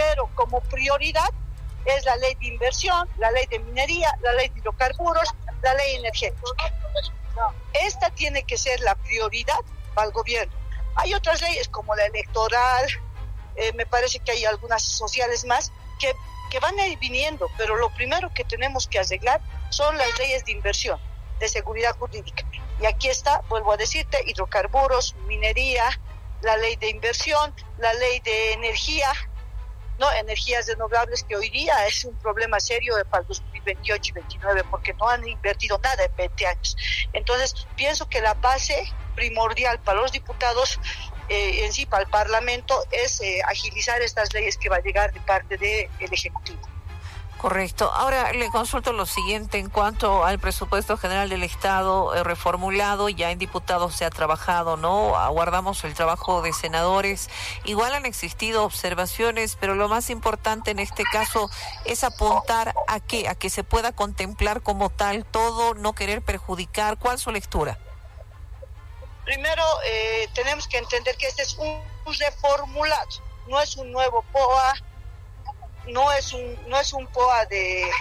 pero como prioridad es la ley de inversión, la ley de minería, la ley de hidrocarburos, la ley energética. Esta tiene que ser la prioridad para el gobierno. Hay otras leyes como la electoral, me parece que hay algunas sociales más que van a ir viniendo, pero lo primero que tenemos que arreglar son las leyes de inversión, de seguridad jurídica. Y aquí está, vuelvo a decirte, hidrocarburos, minería, la ley de inversión, la ley de energía, no, energías renovables, que hoy día es un problema serio para el 2028 y 2029, porque no han invertido nada en 20 años. Entonces, pienso que la base primordial para los diputados, en sí, para el Parlamento, es agilizar estas leyes que va a llegar de parte del Ejecutivo. Correcto. Ahora le consulto lo siguiente en cuanto al presupuesto general del Estado reformulado. Ya en diputados se ha trabajado, ¿no? Aguardamos el trabajo de senadores. Igual han existido observaciones, pero lo más importante en este caso es apuntar a que se pueda contemplar como tal todo, no querer perjudicar. ¿Cuál es su lectura? Primero, tenemos que entender que este es un reformulado, no es un nuevo POA. No es un POA de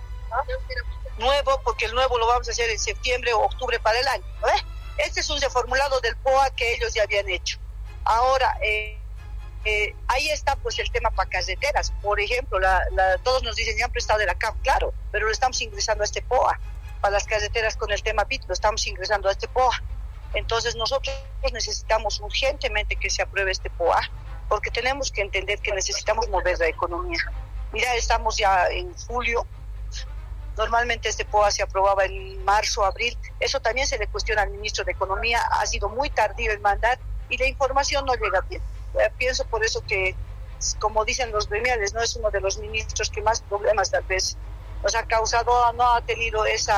nuevo, porque el nuevo lo vamos a hacer en septiembre o octubre para el año, ¿no? Este es un reformulado del POA que ellos ya habían hecho. Ahora, ahí está pues el tema para carreteras. Por ejemplo, todos nos dicen, ya han prestado de la CAF, claro, pero lo estamos ingresando a este POA. Para las carreteras con el tema PIT, lo estamos ingresando a este POA. Entonces nosotros necesitamos urgentemente que se apruebe este POA, porque tenemos que entender que necesitamos mover la economía. Mira, estamos ya en julio, normalmente este POA se aprobaba en marzo, abril, eso también se le cuestiona al ministro de Economía, ha sido muy tardío en mandar y la información no llega bien. Pienso por eso que, como dicen los gremiales, no es uno de los ministros que más problemas tal vez nos ha causado, no ha tenido ese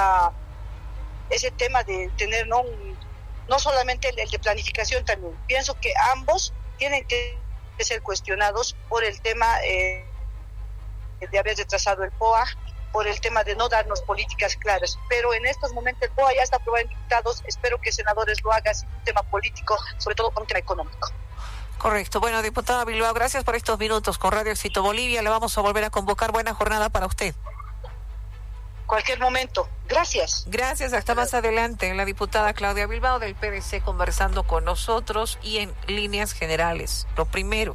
tema de tener no solamente el de planificación también. Pienso que ambos tienen que ser cuestionados por el tema de haber retrasado el POA, por el tema de no darnos políticas claras. Pero en estos momentos el POA ya está aprobado en diputados, espero que senadores lo hagan sin un tema político, sobre todo con un tema económico. Correcto. Bueno, diputada Bilbao, gracias por estos minutos con Radio Éxito Bolivia. Le vamos a volver a convocar. Buena jornada para usted. Cualquier momento. Gracias. Gracias. Hasta más adelante. La diputada Claudia Bilbao del PDC conversando con nosotros y en líneas generales. Lo primero,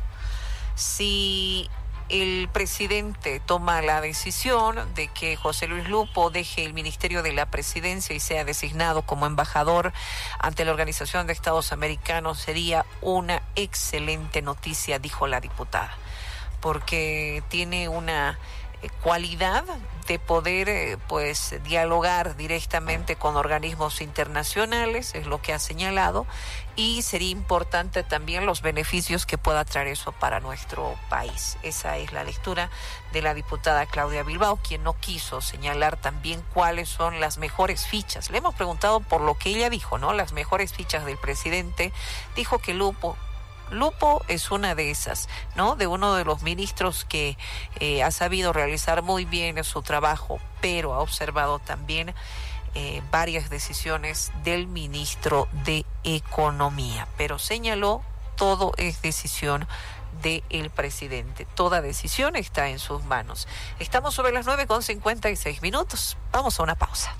si el presidente toma la decisión de que José Luis Lupo deje el Ministerio de la Presidencia y sea designado como embajador ante la Organización de Estados Americanos, sería una excelente noticia, dijo la diputada, porque tiene una cualidad de poder dialogar directamente con organismos internacionales, es lo que ha señalado, y sería importante también los beneficios que pueda traer eso para nuestro país. Esa es la lectura de la diputada Claudia Bilbao, quien no quiso señalar también cuáles son las mejores fichas. Le hemos preguntado por lo que ella dijo, ¿no? Las mejores fichas del presidente. Dijo que Lupo es una de esas, ¿no? De uno de los ministros que ha sabido realizar muy bien su trabajo, pero ha observado también varias decisiones del ministro de Economía. Pero señaló, todo es decisión del presidente. Toda decisión está en sus manos. Estamos sobre las 9:56. Vamos a una pausa.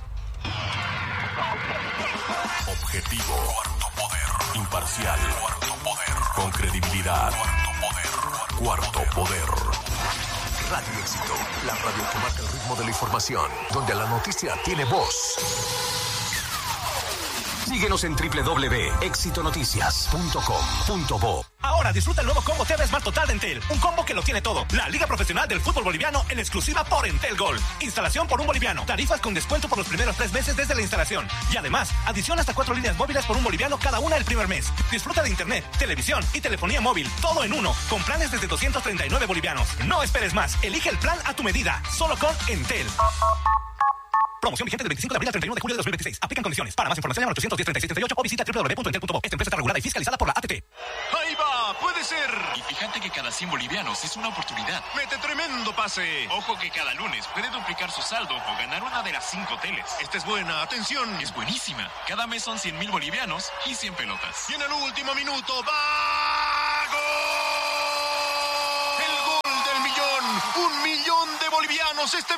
Objetivo. Cuarto poder. Imparcial. Cuarto poder. Con credibilidad. Cuarto poder. Cuarto poder. Radio Éxito, la radio que marca el ritmo de la información, donde la noticia tiene voz. Síguenos en www.exitonoticias.com.bo. Ahora disfruta el nuevo combo TV Smart Total de Entel. Un combo que lo tiene todo. La Liga Profesional del Fútbol Boliviano en exclusiva por Entel Gold. Instalación por $1. Tarifas con descuento por los primeros 3 meses desde la instalación. Y además, adición hasta 4 líneas móviles por $1 cada una el primer mes. Disfruta de internet, televisión y telefonía móvil. Todo en uno. Con planes desde 239 bolivianos. No esperes más. Elige el plan a tu medida. Solo con Entel. Promoción vigente del 25 de abril al 31 de julio de 2026. Aplican condiciones. Para más información llama al 810-3638 o visita www.entel.bo. Esta empresa está regulada y fiscalizada por la ATT. ¡Ahí va! ¡Puede ser! Y fíjate que cada 100 bolivianos es una oportunidad. ¡Mete tremendo pase! Ojo que cada lunes puede duplicar su saldo o ganar una de las 5 teles. Esta es buena. ¡Atención! Es buenísima. Cada mes son 100,000 bolivianos y 100 pelotas. Y en el último minuto, ¡va! ¡Gol! El gol del 1 millón de bolivianos este